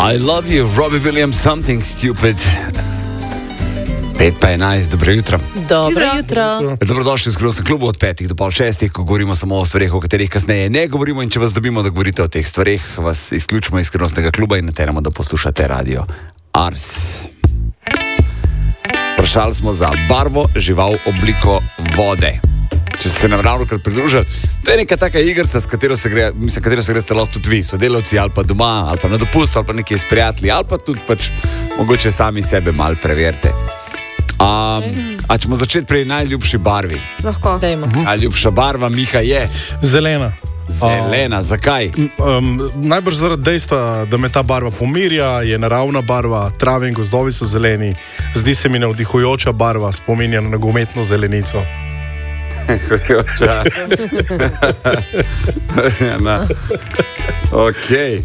I love you, Robbie Williams, something stupid. 5:11, dobro jutro. Dobro jutro. Dobrodošli v Skrivnostnem klubu od 5 do 5:30, ko govorimo samo o stvareh, o katerih kasneje ne govorimo. In če vas dobimo, da govorite o teh stvareh, vas izključimo iz Skrivnostnega kluba in nateramo, da poslušate radio Ars. Vprašali smo za barvo, žival, obliko vode. Če ste se nam ravno kar pridružili, to je neka taka igrica, s katero se gre, katero se greste lahko tudi vi, sodelavci ali pa doma, ali pa na dopustu, ali pa nekje s prijatelji, ali pa tudi pač mogoče sami sebe malo preverite. A ćemo začeti pri najljubši barvi? Lahko. Najljubša barva Miha je? Zelena. Zelena, zakaj? Najbrž zaradi dejstva, da me ta barva pomirja, je naravna barva, trave in gozdovi so zeleni. Zdi se mi navdihujoča barva, spominja na nogometno zelenico. Navdihujoča. Ok.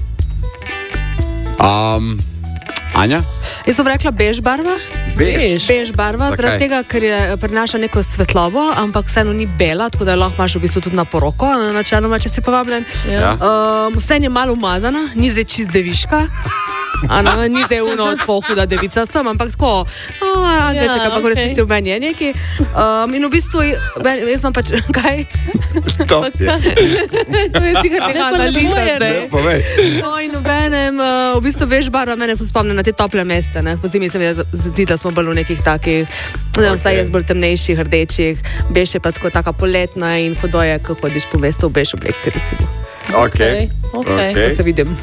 Anja? Jaz sem rekla bež barva. Bež barva, zaradi tega, ker je prinaša neko svetlobo, ampak vseeno ni bela, tako da lahko imaš v bistvu tudi na poroko, načeloma, če si povabljen. Ja. Vseeno je malo umazana, ni zdaj čist deviška. Ni zdaj tako huda devica sem, ampak tako, angelčeka, pa resnici v meni je neki. In v bistvu, jaz sem pač, kaj? Top je. To je sicer neka analiza zdaj. Povej. No in v bistvu bež barva mene spomne na te tople mesece, ne? Po zimi se mi zdi, da smo bolj v nekih takih, ne vem, vsaj jaz bolj temnejših, rdečih, bež je pa tako taka poletna in hudo je, ko hodiš po mestu v bež oblekci, recimo. Ok. Da se vidim.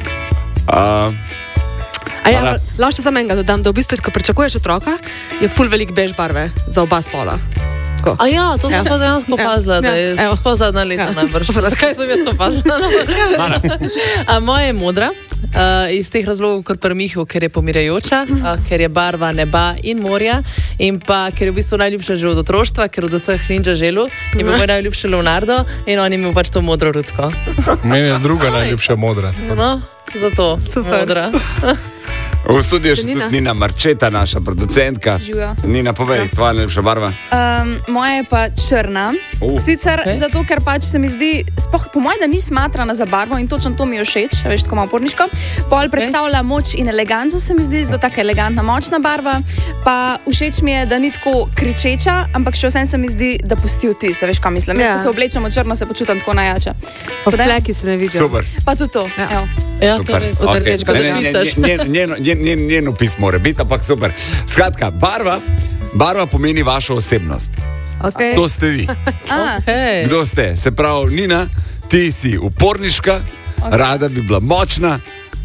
Lahko še samo enega dodam, da v bistvu, ko pričakuješ otroka, je ful velik bež barve za oba spola. A ja, to sem pa dejansko opazila, da je po zadnja leta najbrž. Zakaj sem jaz opazila? Moja je modra, iz teh razlogov, kot pri Mihu, ker je pomirjajoča, ker je barva neba in morja, in pa ker je v bistvu najljubša že od otroštva, ker od vseh ninja želv je bil moj najljubši Leonardo in on je imel pač to modro rutko. Meni je druga najljubša modra. No, zato modra. V studiu je še tudi Nina Marčeta, naša producentka. Živijo. Nina, povej, tvoja najljubša barva? Moja je pa črna. Sicer zato, ker pač se mi zdi, po mojem, da ni smatrana za barvo in točno to mi je všeč, veš, tako malo porniško. Pol predstavlja moč in eleganco, se mi zdi, zato taka elegantna, močna barva. Pa všeč mi je, da ni tako kričeča, ampak še vsem se mi zdi, da pusti vtis, veš, kaj mislim. Jaz, ko se oblečem v črno, se počutam tako najjača. Pa fleki se ne vidijo. Super. Pa tudi to, Ja, to res. Od rdečka da švicaš. Njen opis mora biti, ampak super. Skratka, barva pomeni vašo osebnost. Okay. To ste vi. Okay. Kdo ste? Se pravi, Nina, ti si uporniška, rada bi bila močna,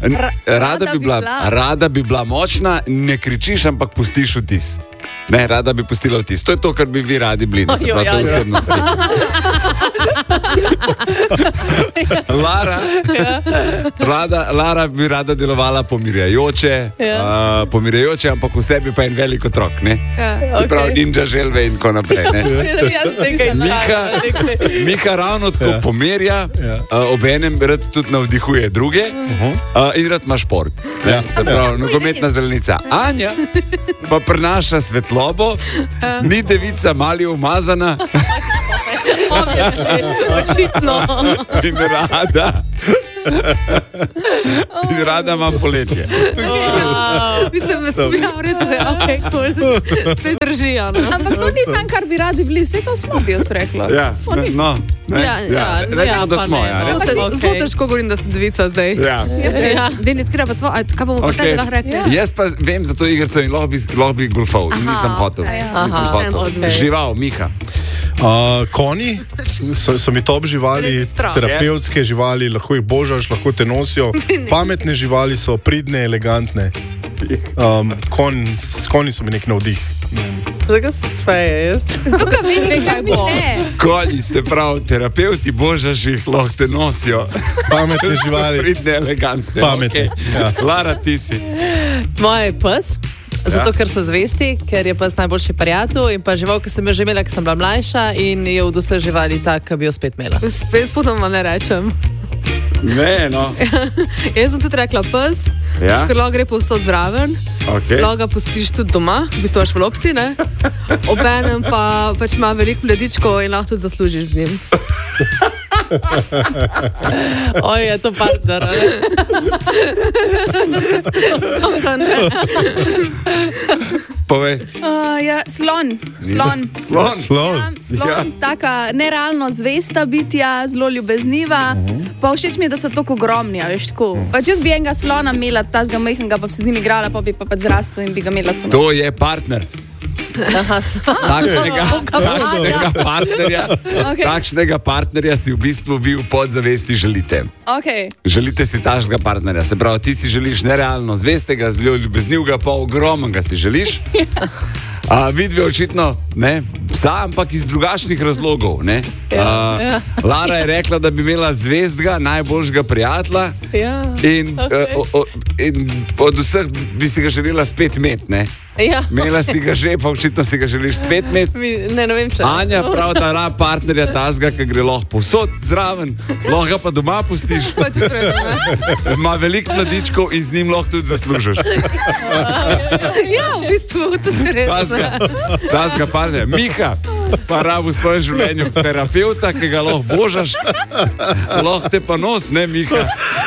rada bi bila močna, ne kričiš, ampak pustiš vtis. Ne, rada bi pustila vtis. To je to, kar bi vi radi bili. Se pravi, to je osebnost. Lara bi rada delovala pomirjajoče, ampak v sebi pa en velik otrok, ne? Se pravi, ninja želve in tako naprej, ne? Miha ravno tako pomirja, obenem rad tudi navdihuje druge in rad ima šport. Se pravi, nogometna zelenica. Anja pa prinaša svetlobo, ni devica, mali umazana. Očitno. In rada imam poletje. Mislim, da smo vse držijo. Ampak to ni sam, kar bi radi bili, vse to smo bi jaz rekla. Rečemo, da smo. Zelo težko govorim, da sem devica zdaj. Denis, kaj bomo pa tebi lahko rekli? Jaz pa vem za to igrico in lahko bi golfal. Nisem hotel. Žival, Miha. Konji so mi top živali, terapevtske živali, lahko jih božaš, lahko te nosijo. Pametne živali so pridne, elegantne. Konji so mi nek navdih. Zakaj se speje jaz? Zato, kaj vem, kaj bo. Konji, se pravi, terapevti božaš jih, lahko te nosijo. Pametne živali. Pridne, elegantne. Pametne. Lara, ti si. Moja je pes. Zato, ker so zvesti, ker je pes najboljši prijatelj in pa žival, ki sem jo že imela, ko sem bila mlajša in je od vseh živali tak, ki bi jo spet imela. Spet potom ne rečem. Ne, no. Jaz sem tudi rekla pes, ker lahko gre povsod zraven. Lahko ga pustiš tudi doma, v bistvu imaš v lopci, ne? Obenem pa pač ima veliko mladičkov in lahko tudi zaslužiš z njim. Oj, je to partner, ali? Povej. Slon. Ja. Taka nerealno zvesta bitja, zelo ljubezniva. Pa všeč mi je, da so tako ogromni, veš, tako. Pa če bi enega slona imela, tazga majhnega, pa bi se z njim igrala, pa bi pa zrastel in bi ga imela tako. To je partner. Takšnega partnerja si v bistvu vi v podzavesti želite. Okay. Želite si takšnega partnerja. Se pravi, ti si želiš nerealno zvestega, zelo ljubeznivega, pa ogromnega si želiš. Vidve očitno, ne, psa, ampak iz drugačnih razlogov. Lara je rekla, da bi imela zvezdega, najboljšega prijatelja in od vseh bi si ga želela spet imeti. Imela si ga že, pa očitno si ga želiš spet imeti. Ne vem, če. Anja prav, da rab partnerja tazga, ki gre lahko povsod zraven, lahko ga pa doma pustiš. Ima veliko mladičkov in z njim lahko tudi zaslužiš. Ja, v bistvu tudi res. Tazga partnerja. Miha pa rab v svojem življenju terapeuta, ki ga lahko božaš, lahko te pa nos, ne Miha.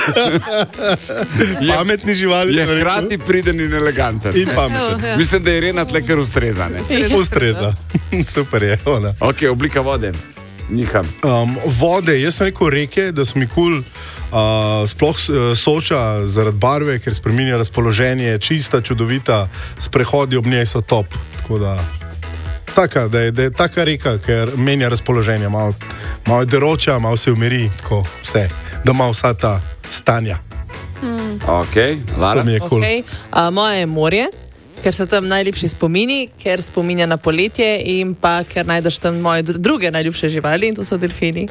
Pametni živali. Je hkrati priden in eleganten. In pameten. Mislim, da je Irena tle kar ustreza. Ustreza. Super je ona. Ok, oblika vode. Niham. Vode, jaz sem rekel reke, da so mi kul, sploh Soča zaradi barve, ker spreminja razpoloženje, čista, čudovita, sprehodi ob njej so top. Tako da, da je taka reka, ker menja razpoloženje, malo je deroča, malo se umiri, tako vse, da ima vsa ta stanja. Ok, Lara. To mi je kul. Okay. Moje je morje, ker so tam najlepši spomini, ker spominja na poletje in pa ker najdeš tam moje druge najljubše živali in to so delfini.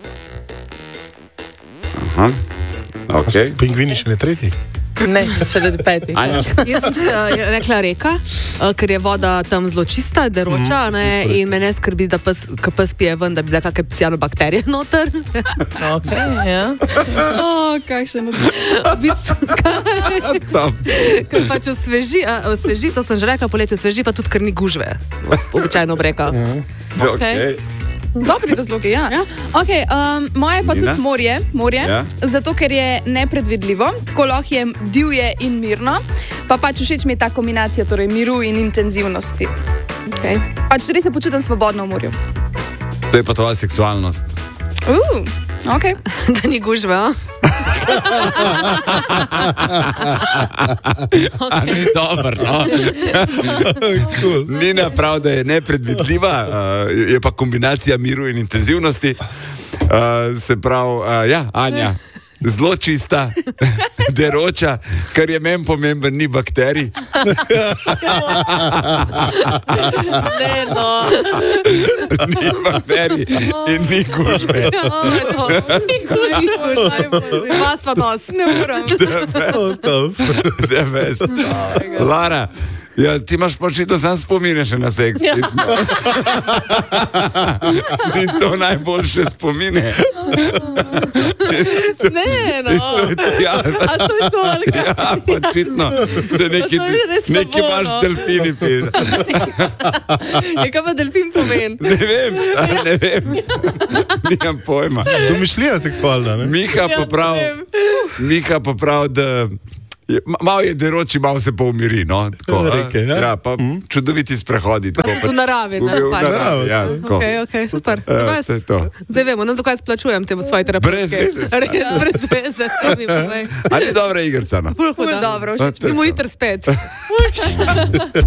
Aha, ok. Pingvini še ne tretji? Ne, še le peti. Jaz sem rekla reka, ker je voda tam zelo čista, deroča, in me ne skrbi, da pes pije ven, da bi bila kakšne cianobakterije noter. Ok, ja. Kakšen Ker pač osveži, to sem že rekla, poletje osveži, pa tudi, ker ni gužve, običajno breka. Ok. Dobri razlogi, ja. Okay, moje pa tudi morje, zato ker je nepredvidljivo, tako lahko je divje in mirno, pa pač všeč mi je ta kombinacija, torej miru in intenzivnosti. Okay. Pač res se počutim svobodno v morju. To je pa tvoja seksualnost. Okay. Da ni gužve, Ni dobro, no? Cool. Nina prav, da je nepredvidljiva, je pa kombinacija miru in intenzivnosti. Se pravi, Anja, zelo čista, deroča, kar je meni pomemben, ni bakterij. Ne, no. Ni bakterij in ni gužve. Vas pa nos, ne moram. The best. Lara, ja, ti imaš počito sam spomine še na seks. In to najboljše spomine. Ne, no. A to je to, ali kaj? Ja, počitno. Da neki imaš delfini. Je kaj pa delfin pomen? Ne vem. Nimam pojma. Domišljija seksualna, ne? Miha pa prav, da malo je deroči, malo se pa umiri, no? Tako, reke, ja? Ja, pa čudoviti sprehodi. V naravi, ne? V naravi, ja. Ok, super. To je to. Zdaj vemo, zakaj splačujem te v svoji terapiji. Brez veze. Ali je dobra igrca, no? Dobro, všeč. Bi mu jutri spet.